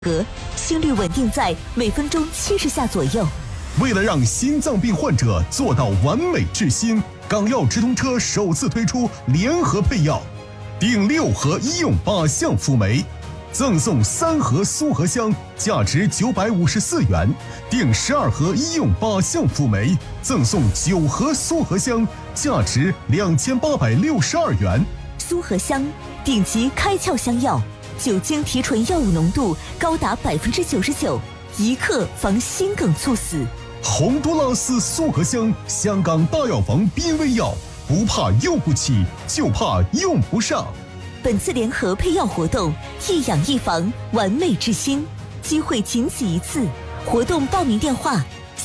心率稳定在每分钟70下左右。 为了让心脏病患者做到完美治心，港药直通车首次推出联合配药，订6盒医用8项辅酶，赠送3盒苏合香，价值954元；订12盒医用8项辅酶，赠送9盒苏合香，价值2862元。 苏合香顶级开窍香药，酒精提纯药物浓度高达99%，一克防心梗猝死。 洪都拉斯苏合香，香港大药房濒危药，不怕用不起，就怕用不上。 本次联合配药活动，一养一防，完美治心，机会仅此一次。活动报名电话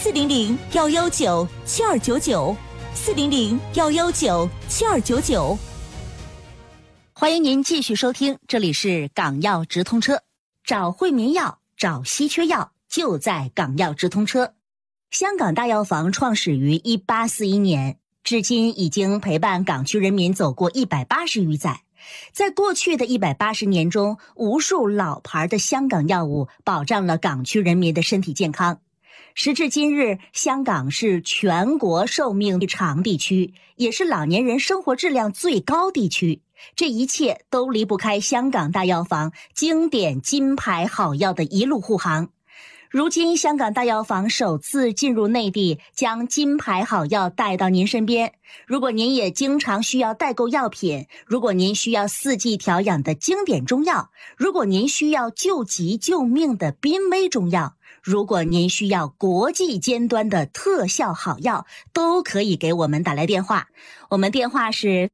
：400-119-7299，400-119-7299。 欢迎您继续收听，这里是港药直通车，找惠民药，找稀缺药，就在港药直通车。香港大药房创始于1841年，至今已经陪伴港区人民走过180余载。在过去的180年中，无数老牌的香港药物保障了港区人民的身体健康。时至今日，香港是全国寿命最长地区，也是老年人生活质量最高地区。这一切都离不开香港大药房经典金牌好药的一路护航。如今香港大药房首次进入内地，将金牌好药带到您身边。如果您也经常需要代购药品，如果您需要4季调养的经典中药，如果您需要救急救命的濒危中药，如果您需要国际尖端的特效好药，都可以给我们打来电话。我们电话是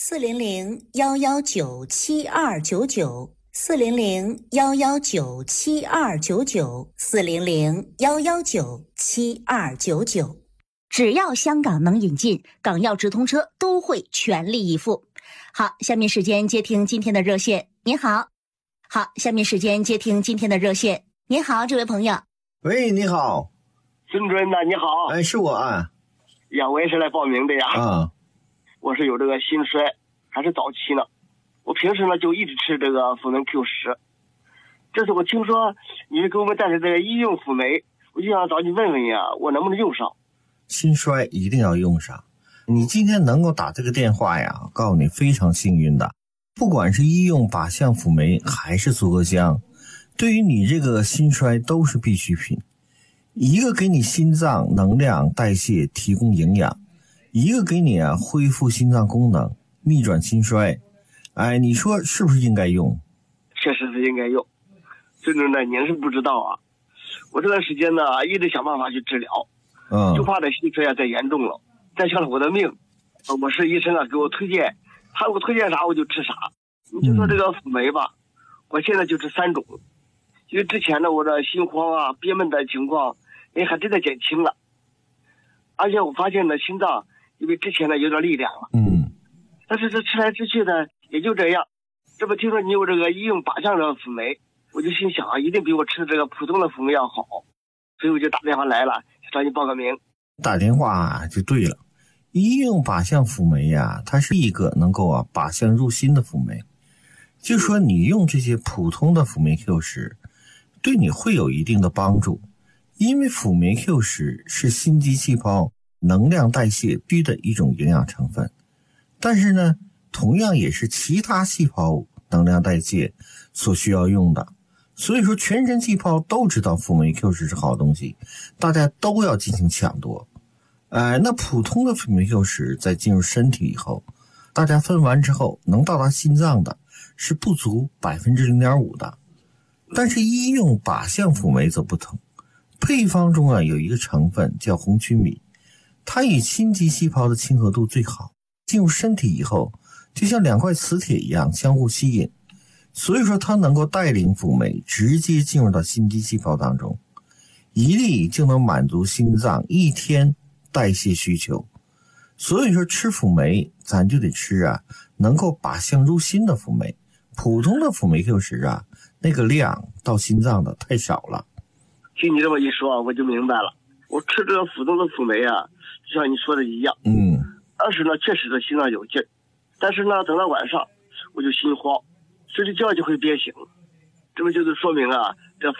400-119-7299，400-119-7299，400-119-7299。只要香港能引进，港药直通车都会全力以赴。好，下面时间接听今天的热线。您好。好，下面时间接听今天的热线。您好，这位朋友。 喂，你好。 孙主任呐，你好。 哎，是我啊。 呀，我也是来报名的呀。 啊。 我是有这个心衰，还是早期呢。我平时呢就一直吃这个辅酶 Q10。这次我听说你是给我们带来这个医用辅酶，我就想找你问问呀，我能不能用上？ 心衰一定要用上。你今天能够打这个电话呀，告诉你非常幸运的。不管是医用靶向辅酶还是苏合香，对于你这个心衰都是必需品。一个给你心脏能量代谢提供营养，一个给你恢复心脏功能，逆转心衰。哎，你说是不是应该用？ 确实是应该用。孙主任，您是不知道啊，我这段时间呢一直想办法去治疗，就怕这心衰再严重了，再伤了我的命。我是医生给我推荐，他给我推荐啥我就吃啥。你就说这个辅酶吧，我现在就吃3种，因为之前呢我的心慌憋闷的情况还真的减轻了，而且我发现呢心脏因为之前呢有点力量了，但是这吃来吃去的也就这样。这不听说你有这个医用靶向的辅酶，我就心想一定比我吃这个普通的辅酶要好，所以我就打电话来了，找你报个名。 打电话就对了，医用靶向辅酶呀，它是一个能够靶向入心的辅酶。就说你用这些普通的辅酶 Q10 对你会有一定的帮助，因为辅酶 Q10 是心肌细胞能量代谢必的一种营养成分，但是呢同样也是其他细胞能量代谢所需要用的。所以说全身细胞都知道辅酶 Q10 是好东西，大家都要进行抢夺。那普通的辅酶 Q10 在进入身体以后，大家分完之后能到达心脏的是不足 0.5% 的。但是医用靶向辅酶则不同，配方中有一个成分叫红曲米，它与心肌细胞的亲和度最好，进入身体以后就像2块磁铁一样相互吸引，所以说它能够带领辅酶直接进入到心肌细胞当中，一粒就能满足心脏1天代谢需求。所以说吃辅酶咱就得吃能够靶向入心的辅酶，普通的辅酶 Q10 那个量到心脏的太少了。 听你这么一说我就明白了，我吃这个普通的辅酶就像你说的一样，当时呢确实是心脏有劲儿，但是呢等到晚上我就心慌，睡着觉就会憋醒，这不就是说明